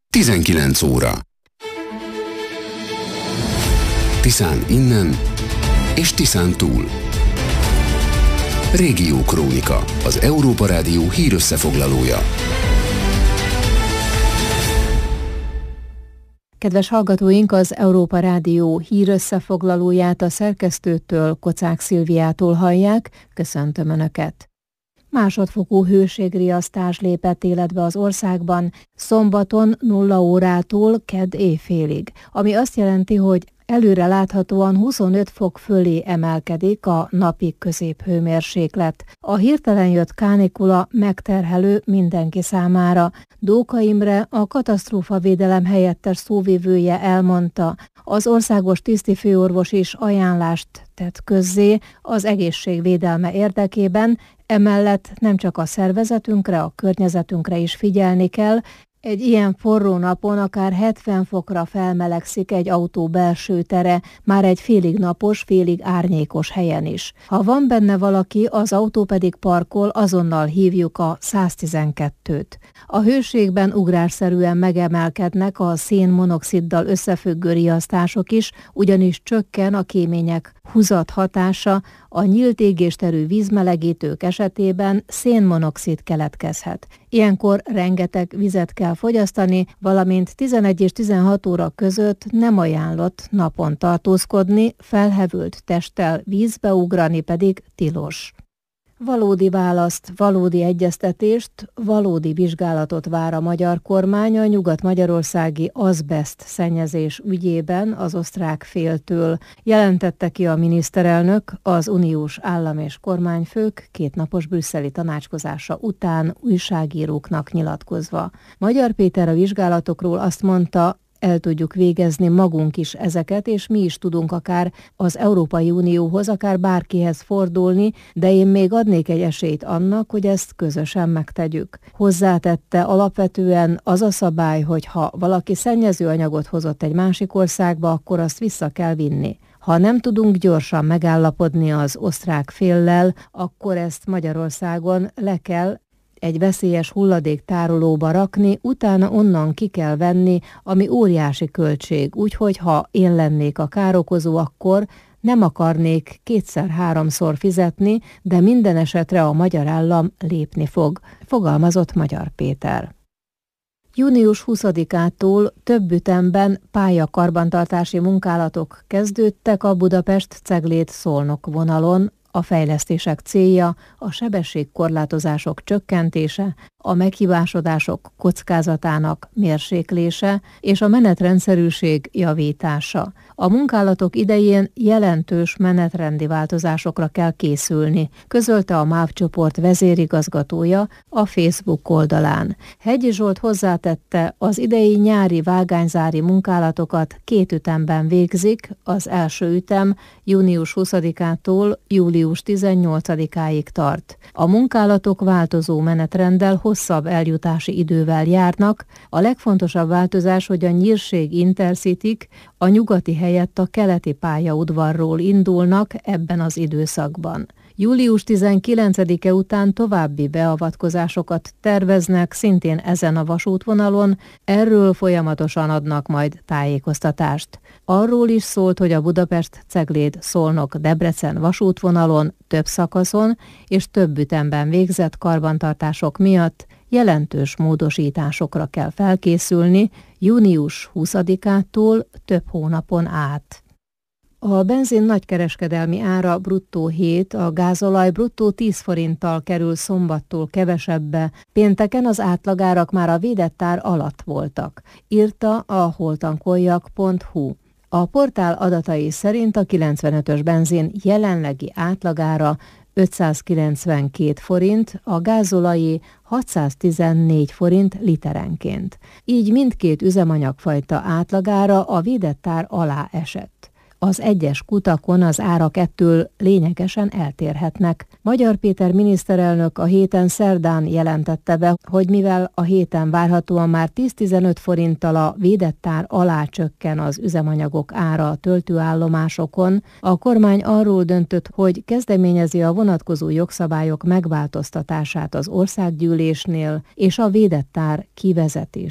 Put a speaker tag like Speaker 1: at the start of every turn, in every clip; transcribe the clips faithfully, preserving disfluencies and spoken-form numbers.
Speaker 1: tizenkilenc óra. Tiszán innen és Tiszán túl. Régiókrónika, az Európa Rádió hírösszefoglalója.
Speaker 2: Kedves hallgatóink, az Európa Rádió hírösszefoglalóját a szerkesztőtől, Kocák Szilviától hallják. Köszöntöm Önöket! Másodfokú hőségriasztás lépett életbe az országban szombaton nulla órától kedd éjfélig, ami azt jelenti, hogy előre láthatóan huszonöt fok fölé emelkedik a napi középhőmérséklet. A hirtelen jött kánikula megterhelő mindenki számára. Dóka Imre, a katasztrófavédelem helyettes szóvivője elmondta, az országos tisztifőorvos is ajánlást tett közzé az egészségvédelme érdekében, emellett nem csak a szervezetünkre, a környezetünkre is figyelni kell. Egy ilyen forró napon akár hetven fokra felmelegszik egy autó belső tere, már egy félig napos, félig árnyékos helyen is. Ha van benne valaki, az autó pedig parkol, azonnal hívjuk a száztizenkettőt. A hőségben ugrásszerűen megemelkednek a szénmonoxiddal összefüggő riasztások is, ugyanis csökken a kémények húzat hatása, a nyílt égésterű vízmelegítők esetében szénmonoxid keletkezhet. Ilyenkor rengeteg vizet kell fogyasztani, valamint tizenegy és tizenhat óra között nem ajánlott napon tartózkodni, felhevült testtel vízbe ugrani pedig tilos. Valódi választ, valódi egyeztetést, valódi vizsgálatot vár a magyar kormány a nyugat-magyarországi azbeszt szennyezés ügyében az osztrák féltől. Jelentette ki a miniszterelnök az uniós állam- és kormányfők kétnapos brüsszeli tanácskozása után újságíróknak nyilatkozva. Magyar Péter a vizsgálatokról azt mondta, el tudjuk végezni magunk is ezeket, és mi is tudunk akár az Európai Unióhoz, akár bárkihez fordulni, de én még adnék egy esélyt annak, hogy ezt közösen megtegyük. Hozzátette, alapvetően az a szabály, hogy ha valaki szennyező anyagot hozott egy másik országba, akkor azt vissza kell vinni. Ha nem tudunk gyorsan megállapodni az osztrák féllel, akkor ezt Magyarországon le kell egy veszélyes hulladéktárolóba rakni, utána onnan ki kell venni, ami óriási költség, úgyhogy ha én lennék a károkozó, akkor nem akarnék kétszer-háromszor fizetni, de minden esetre a magyar állam lépni fog, fogalmazott Magyar Péter. június huszadikától több ütemben pályakarbantartási munkálatok kezdődtek a Budapest-Ceglét-Szolnok vonalon. A fejlesztések célja a sebességkorlátozások csökkentése, a meghibásodások kockázatának mérséklése és a menetrendszerűség javítása. A munkálatok idején jelentős menetrendi változásokra kell készülni, közölte a MÁV csoport vezérigazgatója a Facebook oldalán. Hegyi Zsolt hozzátette, az idei nyári vágányzári munkálatokat két ütemben végzik, az első ütem június huszadikától július tizennyolcadikáig tart. A munkálatok változó menetrenddel hosszabb eljutási idővel járnak. A legfontosabb változás, hogy a Nyírség Intercityk a nyugati helyett a keleti pályaudvarról indulnak ebben az időszakban. július tizenkilencedike után további beavatkozásokat terveznek szintén ezen a vasútvonalon, erről folyamatosan adnak majd tájékoztatást. Arról is szólt, hogy a Budapest-Cegléd-Szolnok-Debrecen vasútvonalon több szakaszon és több ütemben végzett karbantartások miatt jelentős módosításokra kell felkészülni június huszadikától több hónapon át. A benzin nagykereskedelmi ára bruttó hét, a gázolaj bruttó tíz forinttal kerül szombattól kevesebbe, pénteken az átlagárak már a védett ár alatt voltak, írta a holtankoljak pont hu. A portál adatai szerint a kilencvenötös benzin jelenlegi átlagára ötszázkilencvenkét forint, a gázolajé hatszáztizennégy forint literenként. Így mindkét üzemanyagfajta átlagára a védett ár alá esett. Az egyes kutakon az árak ettől lényegesen eltérhetnek. Magyar Péter miniszterelnök a héten szerdán jelentette be, hogy mivel a héten várhatóan már tíz-tizenöt forinttal a védett ár alá csökken az üzemanyagok ára a töltőállomásokon, a kormány arról döntött, hogy kezdeményezi a vonatkozó jogszabályok megváltoztatását az országgyűlésnél és a védett ár kivezetését.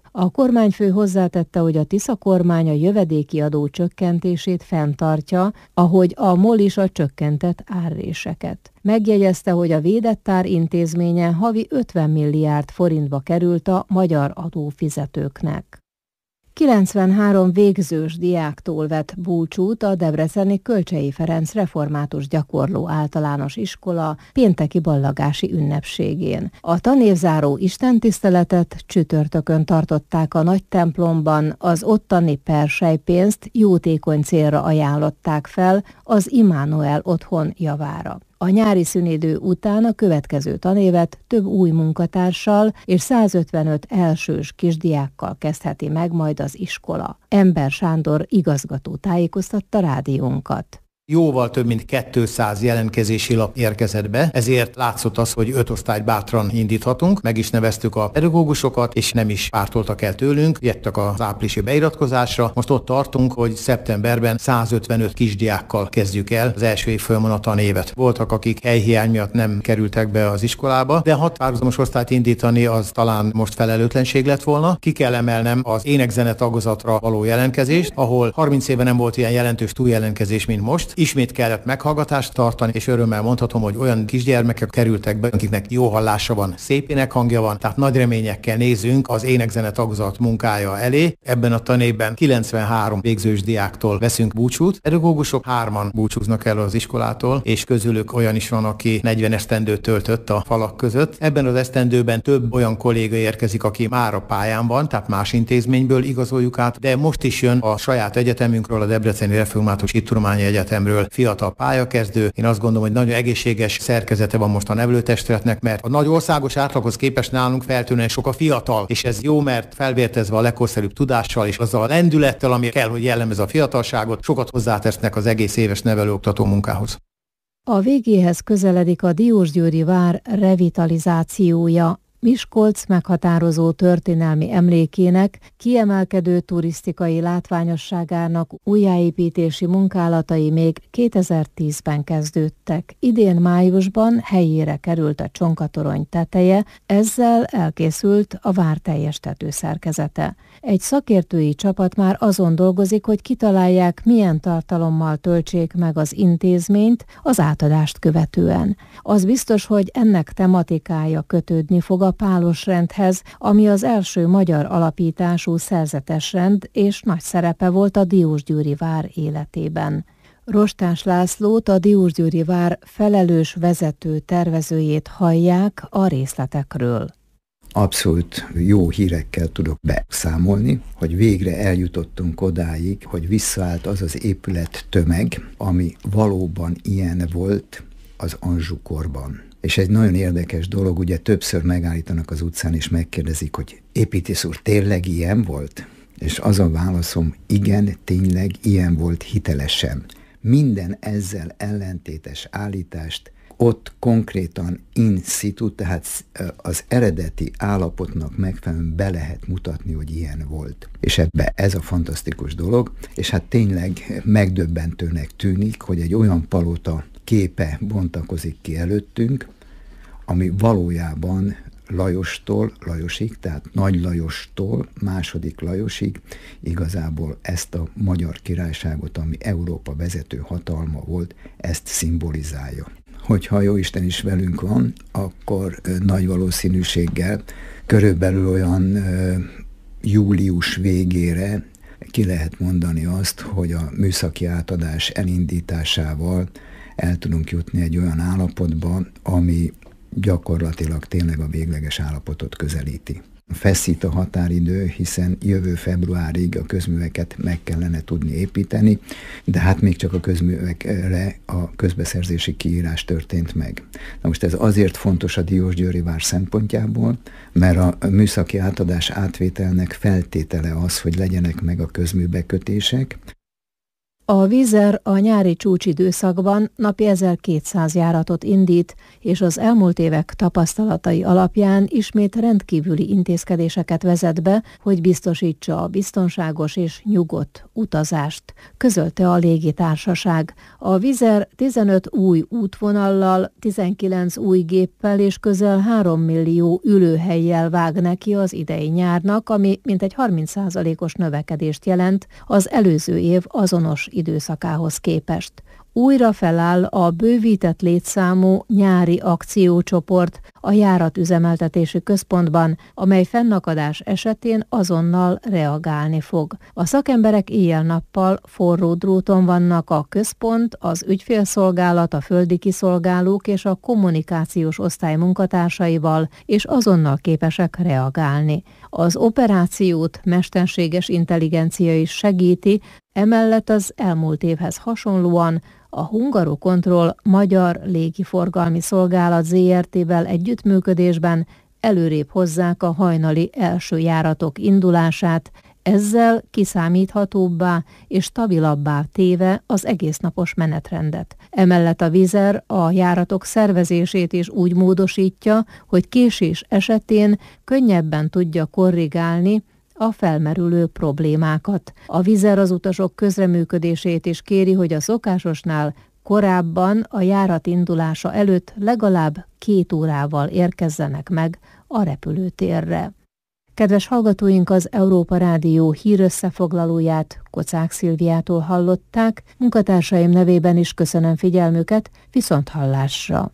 Speaker 2: A kormányfő hozzátette, hogy a Tisza kormány a jövedéki adó csökkentését fenntartja, ahogy a MOL is a csökkentett árréseket. Megjegyezte, hogy a védett ár intézménye havi ötven milliárd forintba került a magyar adófizetőknek. kilencvenhárom végzős diáktól vett búcsút a debreceni Kölcsey Ferenc Református Gyakorló Általános Iskola pénteki ballagási ünnepségén. A tanévzáró istentiszteletet csütörtökön tartották a nagy templomban, az ottani perselypénzt jótékony célra ajánlották fel az Immanuel Otthon javára. A nyári szünidő után a következő tanévet több új munkatársal és százötvenöt elsős kisdiákkal kezdheti meg majd az iskola. Ember Sándor igazgató tájékoztatta rádiónkat.
Speaker 3: Jóval több mint kétszáz jelentkezési lap érkezett be, ezért látszott az, hogy öt osztályt bátran indíthatunk, meg is neveztük a pedagógusokat, és nem is pártoltak el tőlünk, jöttek az áprilisi beiratkozásra. Most ott tartunk, hogy szeptemberben százötvenöt kisdiákkal kezdjük el az első évfolyamon a tanévet. Voltak, akik helyhiány miatt nem kerültek be az iskolába, de hat párhuzamos osztályt indítani az talán most felelőtlenség lett volna. Ki kell emelnem az ének-zene tagozatra való jelentkezést, ahol harminc éve nem volt ilyen jelentős túljelentkezés, mint most. Ismét kellett meghallgatást tartani, és örömmel mondhatom, hogy olyan kisgyermekek kerültek be, akiknek jó hallása van, szép énekhangja van, tehát nagy reményekkel nézünk az ének-zene tagozat munkája elé. Ebben a tanévben kilencvenhárom végzős diáktól veszünk búcsút. Pedagógusok hárman búcsúznak el az iskolától, és közülük olyan is van, aki negyven esztendőt töltött a falak között. Ebben az esztendőben több olyan kolléga érkezik, aki már a pályán van, tehát más intézményből igazoljuk át, de most is jön a saját egyetemünkről, a Debreceni Református Hittudományi Egyetemről fiatal pályakezdő. Én azt gondolom, hogy nagyon egészséges szerkezete van most a nevelőtestületnek, mert a nagy országos átlaghoz képest nálunk feltűnően sok a fiatal, és ez jó, mert felvértezve a legkorszerűbb tudással és azzal a lendülettel, ami kell, hogy jellemez a fiatalságot, sokat hozzátesznek az egész éves nevelő-oktató munkához.
Speaker 2: A végéhez közeledik a Diósgyőri vár revitalizációja. Miskolc meghatározó történelmi emlékének, kiemelkedő turisztikai látványosságának újjáépítési munkálatai még kétezer-tízben kezdődtek. Idén májusban helyére került a csonkatorony teteje, ezzel elkészült a vár teljes tetőszerkezete. Egy szakértői csapat már azon dolgozik, hogy kitalálják, milyen tartalommal töltsék meg az intézményt az átadást követően. Az biztos, hogy ennek tematikája kötődni fog a pálosrendhez, ami az első magyar alapítású szerzetes rend, és nagy szerepe volt a Diósgyőri vár életében. Rostás Lászlót, a Diósgyőri vár felelős vezető tervezőjét hallják a részletekről.
Speaker 4: Abszolút jó hírekkel tudok beszámolni, hogy végre eljutottunk odáig, hogy visszaállt az az épület tömeg, ami valóban ilyen volt az Anjou-korban. És egy nagyon érdekes dolog, ugye többször megállítanak az utcán, és megkérdezik, hogy építész úr, tényleg ilyen volt? És az a válaszom, igen, tényleg ilyen volt hitelesen. Minden ezzel ellentétes állítást ott konkrétan in situ, tehát az eredeti állapotnak megfelelően be lehet mutatni, hogy ilyen volt. És ebbe ez a fantasztikus dolog, és hát tényleg megdöbbentőnek tűnik, hogy egy olyan palota képe bontakozik ki előttünk, ami valójában Lajostól, Lajosig, tehát Nagy Lajostól második Lajosig igazából ezt a magyar királyságot, ami Európa vezető hatalma volt, ezt szimbolizálja. Hogyha Jóisten is velünk van, akkor nagy valószínűséggel körülbelül olyan ö, július végére ki lehet mondani azt, hogy a műszaki átadás elindításával el tudunk jutni egy olyan állapotba, ami gyakorlatilag tényleg a végleges állapotot közelíti. Feszít a határidő, hiszen jövő februárig a közműveket meg kellene tudni építeni, de hát még csak a közművekre a közbeszerzési kiírás történt meg. Na most ez azért fontos a Diósgyőri vár szempontjából, mert a műszaki átadás átvételnek feltétele az, hogy legyenek meg a közműbekötések.
Speaker 2: A Vizer a nyári csúcsidőszakban napi ezerkétszáz járatot indít, és az elmúlt évek tapasztalatai alapján ismét rendkívüli intézkedéseket vezet be, hogy biztosítsa a biztonságos és nyugodt utazást, közölte a légitársaság. A Vizer tizenöt új útvonallal, tizenkilenc új géppel és közel három millió ülőhellyel vág neki az idei nyárnak, ami mintegy harminc százalékos növekedést jelent az előző év azonos időszakához képest. Újra feláll a bővített létszámú nyári akciócsoport a járatüzemeltetési központban, amely fennakadás esetén azonnal reagálni fog. A szakemberek éjjel-nappal forró dróton vannak a központ, az ügyfélszolgálat, a földi kiszolgálók és a kommunikációs osztály munkatársaival, és azonnal képesek reagálni. Az operációt mesterséges intelligencia is segíti, emellett az elmúlt évhez hasonlóan a Hungarocontrol Magyar Légiforgalmi Szolgálat zé er té-vel együttműködésben előrébb hozzák a hajnali első járatok indulását, ezzel kiszámíthatóbbá és stabilabbá téve az egésznapos menetrendet. Emellett a Vizer a járatok szervezését is úgy módosítja, hogy késés esetén könnyebben tudja korrigálni a felmerülő problémákat. A Vizer az utasok közreműködését is kéri, hogy a szokásosnál korábban a járat indulása előtt legalább két órával érkezzenek meg a repülőtérre. Kedves hallgatóink, az Európa Rádió hírösszefoglalóját Kocák Szilviától hallották, munkatársaim nevében is köszönöm figyelmüket, viszonthallásra.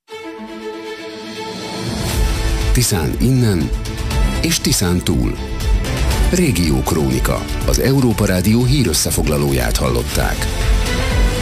Speaker 1: Tiszán innen és Tiszán túl. Régió Krónika, az Európa Rádió hírösszefoglalóját hallották.